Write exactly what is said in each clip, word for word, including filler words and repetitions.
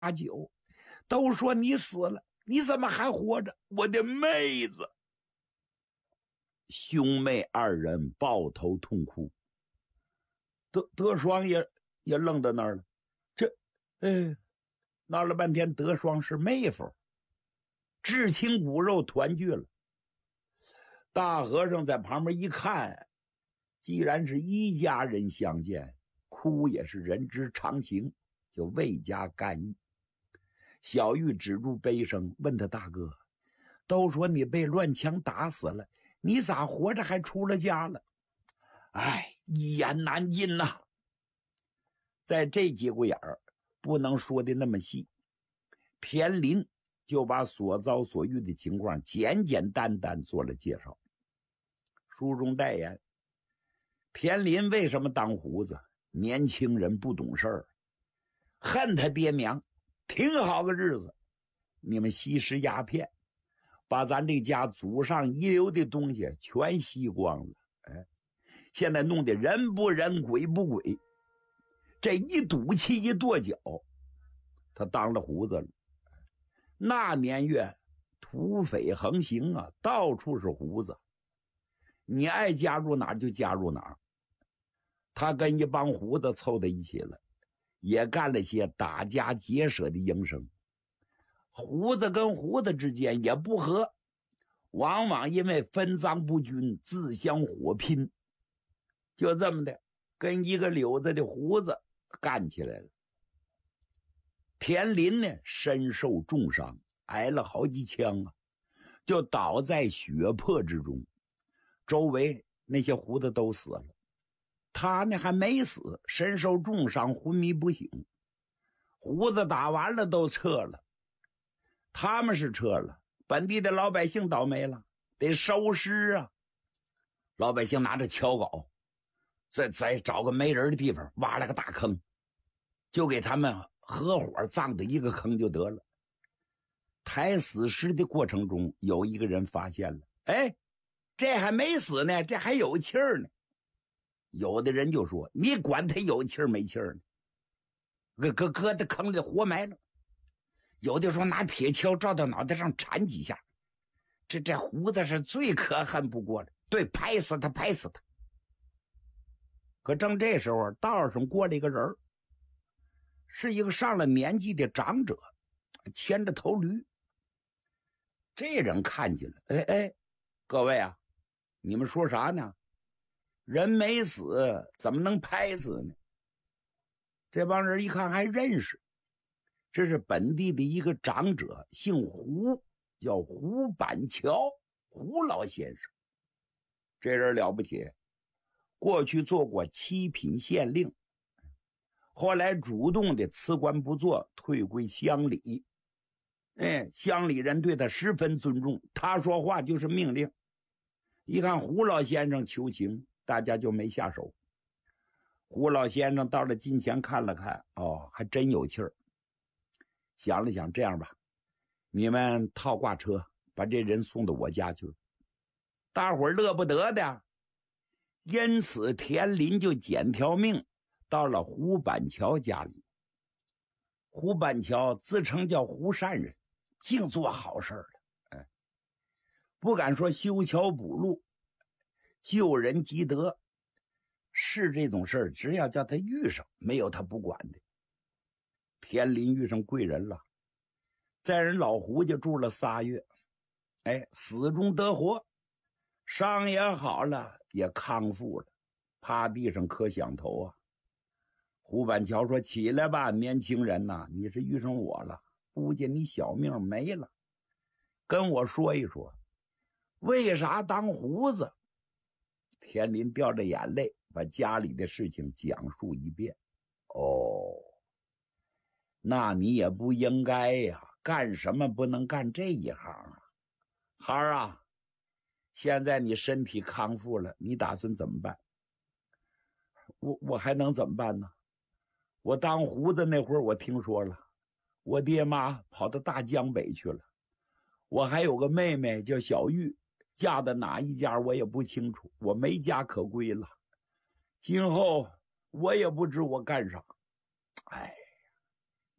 酒，都说你死了，你怎么还活着？我的妹子！兄妹二人抱头痛哭。德德双也也愣在那儿了，这，哎，闹了半天，德双是妹夫，至亲骨肉团聚了。大和尚在旁边一看，既然是一家人相见，哭也是人之常情，就未加干预。小玉止住悲声，问他大哥：“都说你被乱枪打死了，你咋活着还出了家了？”哎，一言难尽呐、啊。在这节骨眼儿，不能说的那么细。田林就把所遭所遇的情况简简单单做了介绍。书中代言，田林为什么当胡子？年轻人不懂事儿，恨他爹娘，挺好个日子，你们吸食鸦片，把咱这家祖上遗留的东西全吸光了。哎，现在弄得人不人鬼不鬼，这一赌气一跺脚，他当了胡子了。那年月土匪横行啊，到处是胡子，你爱加入哪儿就加入哪儿。他跟一帮胡子凑在一起了，也干了些打家劫舍的营生。胡子跟胡子之间也不和，往往因为分赃不均自相火拼，就这么的跟一个绺子的胡子干起来了。田林呢身受重伤，挨了好几枪啊，就倒在血泊之中，周围那些胡子都死了，他呢还没死，身受重伤，昏迷不醒。胡子打完了都撤了，他们是撤了，本地的老百姓倒霉了，得收尸啊。老百姓拿着锹镐，再再找个没人的地方挖了个大坑，就给他们合伙葬的一个坑就得了。抬死尸的过程中，有一个人发现了，哎，这还没死呢，这还有气儿呢。有的人就说，你管他有气儿没气儿呢，搁搁搁在坑里活埋了。有的说拿铁锹照到脑袋上铲几下，这这胡子是最可恨不过了，对，拍死他，拍死他。可正这时候，道上过来一个人，是一个上了年纪的长者，牵着头驴。这人看见了，哎哎，各位啊，你们说啥呢？人没死，怎么能拍死呢？这帮人一看还认识，这是本地的一个长者，姓胡，叫胡板桥，胡老先生。这人了不起，过去做过七品县令，后来主动的辞官不做，退归乡里。哎，乡里人对他十分尊重，他说话就是命令。一看胡老先生求情，大家就没下手。胡老先生到了近前看了看，哦，还真有气儿。想了想，这样吧，你们套挂车把这人送到我家去。大伙儿乐不得的，因此田林就捡条命到了胡板桥家里。胡板桥自称叫胡善人，净做好事了。哎，不敢说修桥补路，救人积德，是这种事儿，只要叫他遇上，没有他不管的。田林遇上贵人了，在人老胡家住了仨月，哎，死中得活，伤也好了，也康复了，趴地上磕响头啊。胡板桥说：“起来吧，年轻人呐、啊，你是遇上我了，估计你小命没了。跟我说一说，为啥当胡子？”田林掉着眼泪，把家里的事情讲述一遍。哦，那你也不应该呀，干什么不能干这一行啊？孩儿啊，现在你身体康复了，你打算怎么办？我我还能怎么办呢？我当胡子那会儿，我听说了，我爹妈跑到大江北去了，我还有个妹妹叫小玉，嫁的哪一家我也不清楚，我没家可归了。今后我也不知我干啥。哎，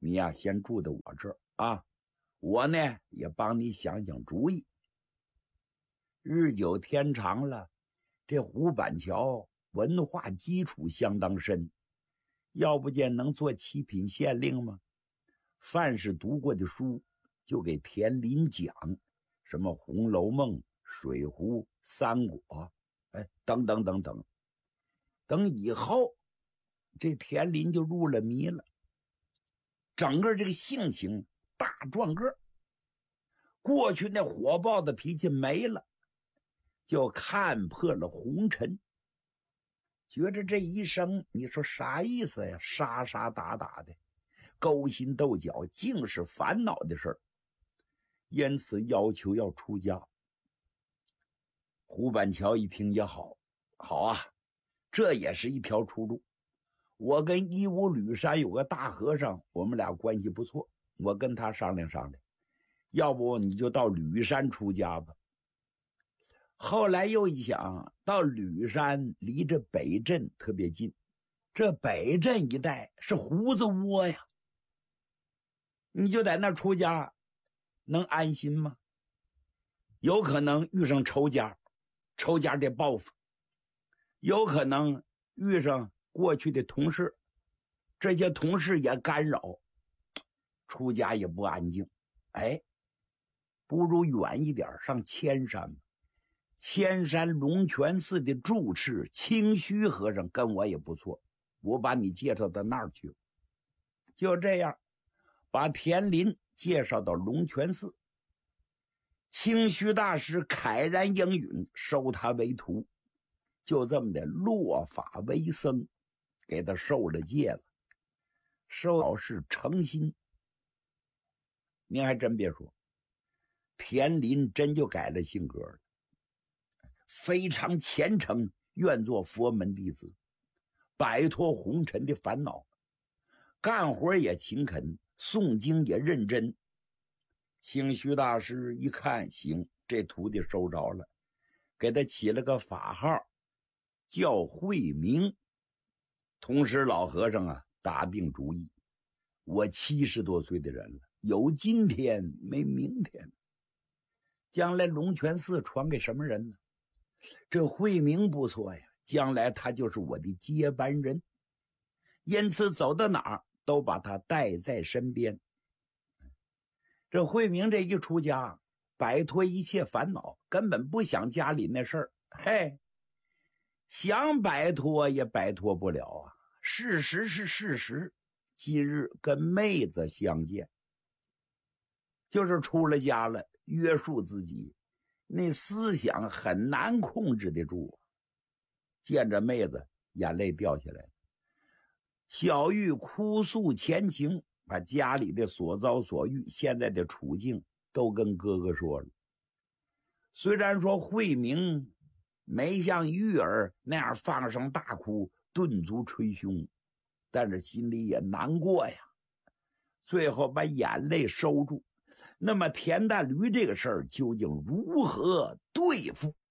你呀先住在我这儿啊，我呢也帮你想想主意。日久天长了，这胡板桥文化基础相当深，要不见能做七品县令吗？凡是读过的书，就给田林讲，什么《红楼梦》、《水浒》、《三国》，哎，等等等等。等以后，这田林就入了迷了，整个这个性情大壮个，过去那火爆的脾气没了，就看破了红尘，觉着这一生你说啥意思呀？杀杀打打的，勾心斗角，尽是烦恼的事儿，因此要求要出家。胡板桥一听也好，好啊，这也是一条出路。我跟义乌吕山有个大和尚，我们俩关系不错，我跟他商量商量，要不你就到吕山出家吧。后来又一想，到吕山离这北镇特别近，这北镇一带是胡子窝呀，你就在那出家能安心吗？有可能遇上仇家，仇家得报复，有可能遇上过去的同事，这些同事也干扰，出家也不安静。哎，不如远一点上千山。千山龙泉寺的住持清虚和尚跟我也不错，我把你介绍到那儿去。就这样把田林介绍到龙泉寺，清虚大师慨然应允，收他为徒，就这么的落发为僧，给他受了戒了，受老是诚心。您还真别说，田林真就改了性格了，非常虔诚，愿做佛门弟子，摆脱红尘的烦恼，干活也勤恳，诵经也认真。清虚大师一看行，这徒弟收着了，给他起了个法号叫慧明。同时老和尚啊打定主意，我七十多岁的人了，有今天没明天，将来龙泉寺传给什么人呢？这慧明不错呀，将来他就是我的接班人，因此走到哪儿都把他带在身边。这慧明这一出家，摆脱一切烦恼，根本不想家里那事儿，嘿，想摆脱也摆脱不了啊。事实是事实，今日跟妹子相见，就是出了家了，约束自己，那思想很难控制得住。见着妹子眼泪掉下来，小玉哭诉前情，把家里的所遭所遇，现在的处境都跟哥哥说了。虽然说慧明没像玉儿那样放声大哭，顿足捶胸，但是心里也难过呀。最后把眼泪收住。那么田大驴这个事儿究竟如何对付？